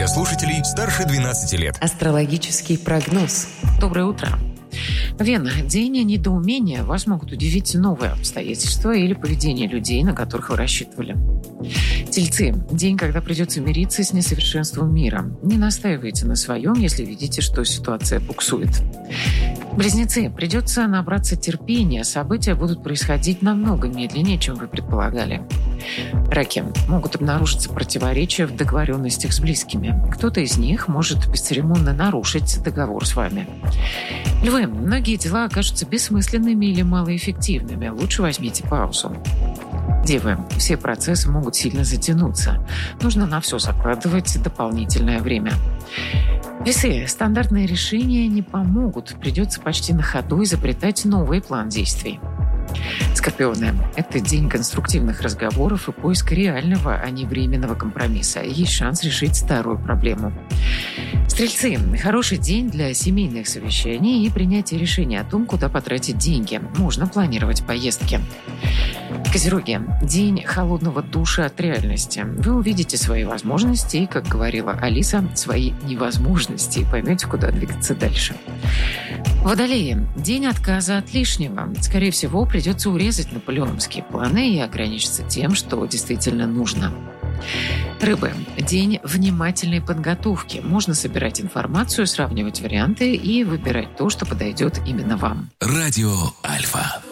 радиослушателей старше 12 лет. Астрологический прогноз. Доброе утро. Вена. День недоумения. Вас могут удивить новые обстоятельства или поведение людей, на которых вы рассчитывали. Тельцы. День, когда придется мириться с несовершенством мира. Не настаивайте на своем, если видите, что ситуация буксует. Близнецы. Придется набраться терпения. События будут происходить намного медленнее, чем вы предполагали. Раки. Могут обнаружиться противоречия в договоренностях с близкими. Кто-то из них может бесцеремонно нарушить договор с вами. Львы. Многие дела окажутся бессмысленными или малоэффективными. Лучше возьмите паузу. Девы. Все процессы могут сильно затянуться. Нужно на все закладывать дополнительное время. Весы. Стандартные решения не помогут. Придется почти на ходу изобретать новый план действий. Скорпионы. Это день конструктивных разговоров и поиска реального, а не временного компромисса. Есть шанс решить старую проблему. Стрельцы. Хороший день для семейных совещаний и принятия решения о том, куда потратить деньги. Можно планировать поездки. Козероги. День холодного душа от реальности. Вы увидите свои возможности и, как говорила Алиса, свои невозможности и поймете, куда двигаться дальше. Водолеи. День отказа от лишнего. Скорее всего, придется урезать наполеоновские планы и ограничиться тем, что действительно нужно. Рыбы. День внимательной подготовки. Можно собирать информацию, сравнивать варианты и выбирать то, что подойдет именно вам. Радио Альфа.